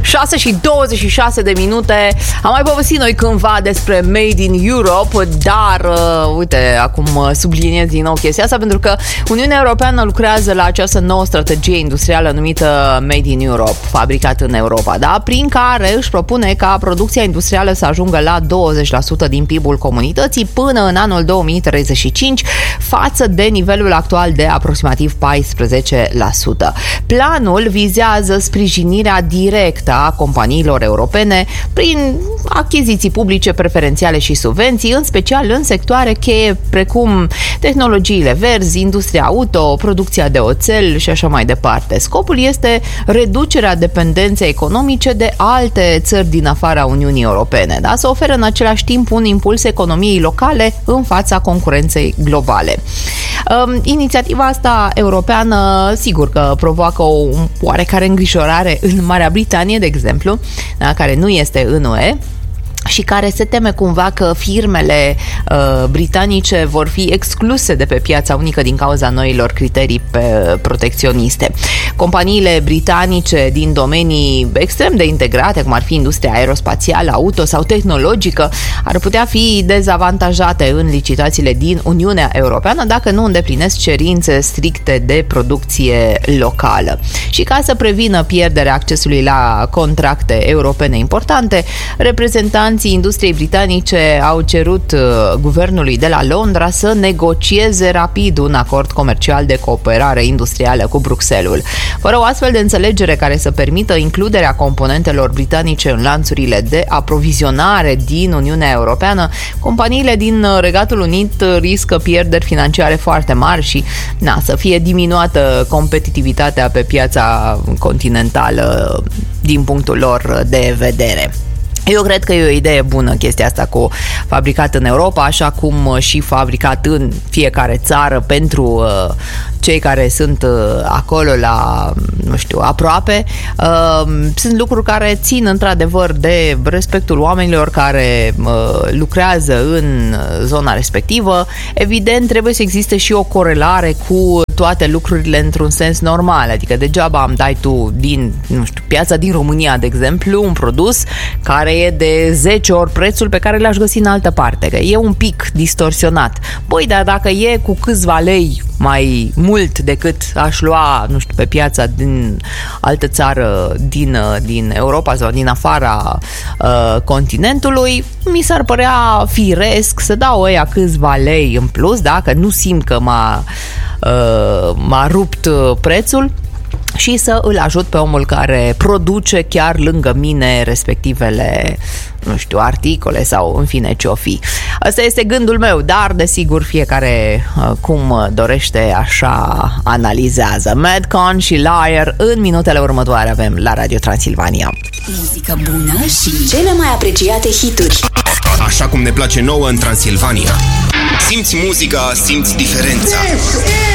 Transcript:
6:26. Am mai povestit noi cândva despre Made in Europe, dar uite, acum subliniez din nou chestia asta, pentru că Uniunea Europeană lucrează la această nouă strategie industrială numită Made in Europe, fabricat în Europa, da? Prin care își propune ca producția industrială să ajungă la 20% din PIB-ul comunității până în anul 2035, față de nivelul actual de aproximativ 14%. Planul vizează sprijinirea directă a companiilor europene prin achiziții publice preferențiale și subvenții, în special în sectoare cheie precum tehnologiile verzi, industria auto, producția de oțel și așa mai departe. Scopul este reducerea dependenței economice de alte țări din afara Uniunii Europene, da? Să oferă în același timp un impuls economiei locale în fața concurenței globale. Inițiativa asta europeană, sigur că provoacă o oarecare îngrijorare în Marea Britanie, de exemplu, da, care nu este în UE, și care se teme cumva că firmele britanice vor fi excluse de pe piața unică din cauza noilor criterii protecționiste. Companiile britanice din domenii extrem de integrate, cum ar fi industria aerospațială, auto sau tehnologică, ar putea fi dezavantajate în licitațiile din Uniunea Europeană dacă nu îndeplinesc cerințe stricte de producție locală. Și ca să prevină pierderea accesului la contracte europene importante, reprezentanții industriei britanice au cerut guvernului de la Londra să negocieze rapid un acord comercial de cooperare industrială cu Bruxelles-ul. Fără o astfel de înțelegere care să permită includerea componentelor britanice în lanțurile de aprovizionare din Uniunea Europeană, companiile din Regatul Unit riscă pierderi financiare foarte mari și să fie diminuată competitivitatea pe piața continentală din punctul lor de vedere. Eu cred că e o idee bună chestia asta cu fabricat în Europa, așa cum și fabricat în fiecare țară pentru cei care sunt acolo la, nu știu, aproape. Sunt lucruri care țin într-adevăr de respectul oamenilor care lucrează în zona respectivă. Evident, trebuie să existe și o corelare cu toate lucrurile într-un sens normal, adică degeaba îmi dai tu din, nu știu, piața din România, de exemplu, un produs care e de 10 ori prețul pe care l-aș găsi în altă parte, că e un pic distorsionat. Băi, dar dacă e cu câțiva lei mai mult decât aș lua, nu știu, pe piața din altă țară din Europa sau din afara continentului, mi s-ar părea firesc să dau ăia câțiva lei în plus, da? Că nu simt că m-a rupt prețul, și să îl ajut pe omul care produce chiar lângă mine respectivele, nu știu, articole sau în fine ce-o fi. Asta este gândul meu, dar desigur fiecare cum dorește așa analizează. Madcon și Liar în minutele următoare avem la Radio Transilvania. Muzică bună și cele mai apreciate hituri. Așa cum ne place nouă în Transilvania. Simți muzica, simți diferența.